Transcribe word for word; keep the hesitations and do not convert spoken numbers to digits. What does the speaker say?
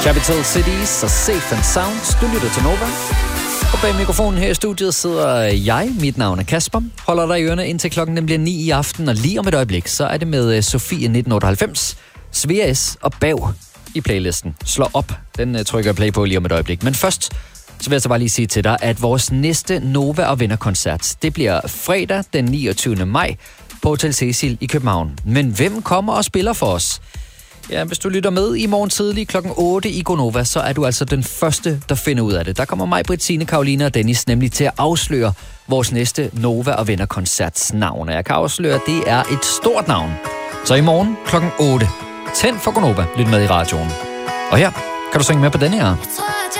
Capital Cities og Safe and Sound. Du lytter til Nova. Og bag mikrofonen her i studiet sidder jeg. Mit navn er Kasper. Holder dig i ørerne indtil klokken den bliver ni i aften. Og lige om et øjeblik, så er det med Sofie nitten otteoghalvfems, Svea S og Bav i playlisten. Slå op. Den trykker jeg play på lige om et øjeblik. Men først, så vil jeg så bare lige sige til dig, at vores næste Nova og Venner-koncert, det bliver fredag den niogtyvende maj på Hotel Cecil i København. Men hvem kommer og spiller for os? Ja, hvis du lytter med i morgen tidlig klokken otte i Gonova, så er du altså den første, der finder ud af det. Der kommer mig, Britt, Signe, Karoline og Dennis nemlig til at afsløre vores næste Nova og Venner-koncerts navn. Jeg kan afsløre, at det er et stort navn. Så i morgen klokken otte. Tænd for Gonova. Lyt med i radioen. Og her kan du synge med på denne her.